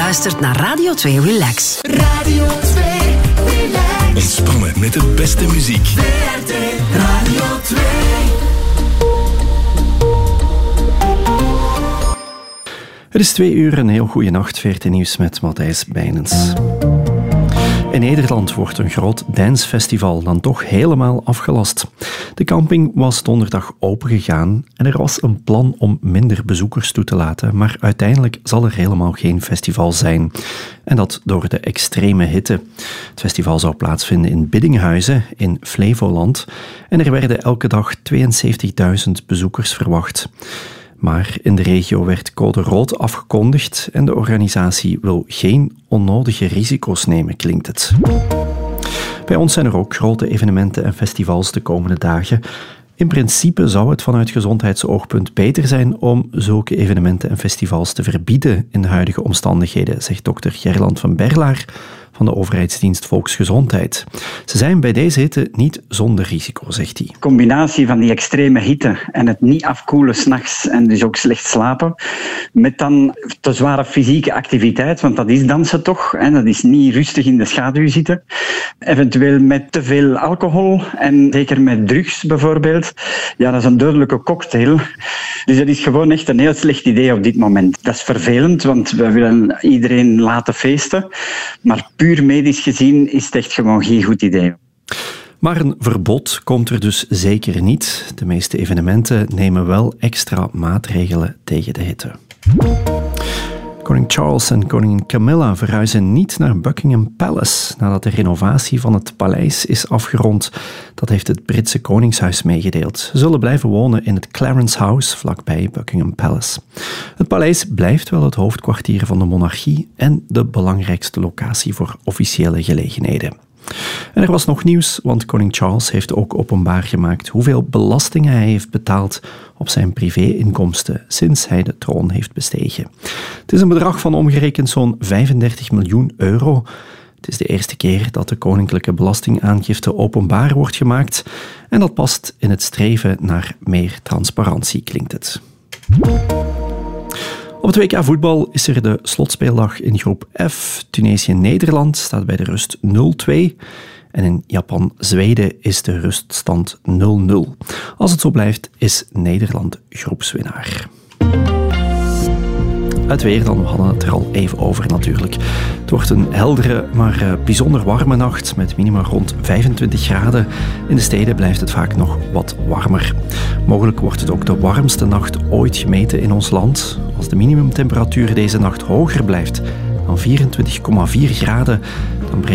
luistert naar Radio 2 Relax. Radio 2 Relax. Ontspannen met de beste muziek. VRT Radio 2. Het is 2 uur, een heel goede nacht. VRT Nieuws met Matthijs Bijnens. In Nederland wordt een groot dancefestival dan toch helemaal afgelast. De camping was donderdag opengegaan en er was een plan om minder bezoekers toe te laten, maar uiteindelijk zal er helemaal geen festival zijn. En dat door de extreme hitte. Het festival zou plaatsvinden in Biddinghuizen in Flevoland en er werden elke dag 72.000 bezoekers verwacht. Maar in de regio werd code rood afgekondigd en de organisatie wil geen onnodige risico's nemen, klinkt het. Bij ons zijn er ook grote evenementen en festivals de komende dagen. In principe zou het vanuit gezondheidsoogpunt beter zijn om zulke evenementen en festivals te verbieden in de huidige omstandigheden, zegt dokter Gerland van Berlaar van de overheidsdienst Volksgezondheid. Ze zijn bij deze hitte niet zonder risico, zegt hij. De combinatie van die extreme hitte en het niet afkoelen 's nachts en dus ook slecht slapen, met dan te zware fysieke activiteit, want dat is dansen toch, hè, dat is niet rustig in de schaduw zitten. Eventueel met te veel alcohol en zeker met drugs bijvoorbeeld. Ja, dat is een dodelijke cocktail. Dus dat is gewoon echt een heel slecht idee op dit moment. Dat is vervelend, want we willen iedereen laten feesten, maar puur medisch gezien is het echt gewoon geen goed idee. Maar een verbod komt er dus zeker niet. De meeste evenementen nemen wel extra maatregelen tegen de hitte. Koning Charles en koningin Camilla verhuizen niet naar Buckingham Palace nadat de renovatie van het paleis is afgerond. Dat heeft het Britse koningshuis meegedeeld. Ze zullen blijven wonen in het Clarence House vlakbij Buckingham Palace. Het paleis blijft wel het hoofdkwartier van de monarchie en de belangrijkste locatie voor officiële gelegenheden. En er was nog nieuws, want koning Charles heeft ook openbaar gemaakt hoeveel belastingen hij heeft betaald op zijn privé-inkomsten sinds hij de troon heeft bestegen. Het is een bedrag van omgerekend zo'n 35 miljoen euro. Het is de eerste keer dat de koninklijke belastingaangifte openbaar wordt gemaakt en dat past in het streven naar meer transparantie, klinkt het. Op het WK voetbal is er de slotspeeldag in groep F. Tunesië-Nederland staat bij de rust 0-2. En in Japan-Zweden is de ruststand 0-0. Als het zo blijft, is Nederland groepswinnaar. Het weer dan, we hadden het er al even over natuurlijk. Het wordt een heldere, maar bijzonder warme nacht met minima rond 25 graden. In de steden blijft het vaak nog wat warmer. Mogelijk wordt het ook de warmste nacht ooit gemeten in ons land. Als de minimumtemperatuur deze nacht hoger blijft dan 24,4 graden, dan